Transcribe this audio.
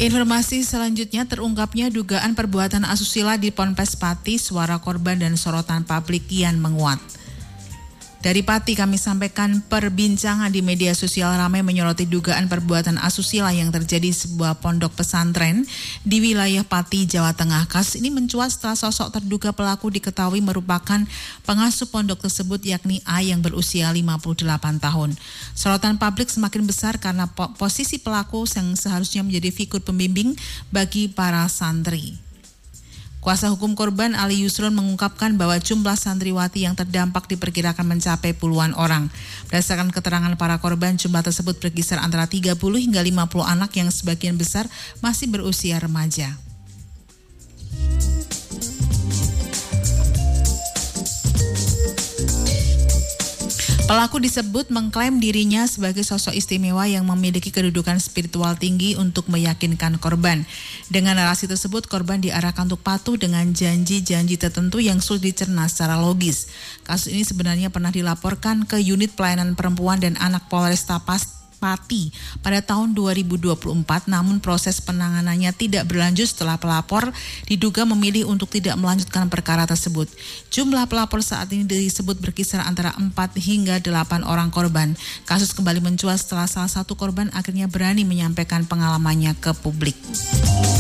Informasi selanjutnya, terungkapnya dugaan perbuatan asusila di Ponpes Pati, suara korban dan sorotan publik kian menguat. Dari Pati kami sampaikan perbincangan di media sosial ramai menyoroti dugaan perbuatan asusila yang terjadi di sebuah pondok pesantren di wilayah Pati, Jawa Tengah. Kasus ini mencuat setelah sosok terduga pelaku diketahui merupakan pengasuh pondok tersebut, yakni A yang berusia 58 tahun. Sorotan publik semakin besar karena posisi pelaku yang seharusnya menjadi figur pembimbing bagi para santri. Kuasa hukum korban Ali Yusron mengungkapkan bahwa jumlah santriwati yang terdampak diperkirakan mencapai puluhan orang. Berdasarkan keterangan para korban, jumlah tersebut berkisar antara 30 hingga 50 anak yang sebagian besar masih berusia remaja. Pelaku disebut mengklaim dirinya sebagai sosok istimewa yang memiliki kedudukan spiritual tinggi untuk meyakinkan korban. Dengan narasi tersebut, korban diarahkan untuk patuh dengan janji-janji tertentu yang sulit dicerna secara logis. Kasus ini sebenarnya pernah dilaporkan ke Unit Pelayanan Perempuan dan Anak Polresta Pati pada tahun 2024, namun proses penanganannya tidak berlanjut setelah pelapor diduga memilih untuk tidak melanjutkan perkara tersebut. Jumlah pelapor saat ini disebut berkisar antara 4 hingga 8 orang korban. Kasus kembali mencuat setelah salah satu korban akhirnya berani menyampaikan pengalamannya ke publik.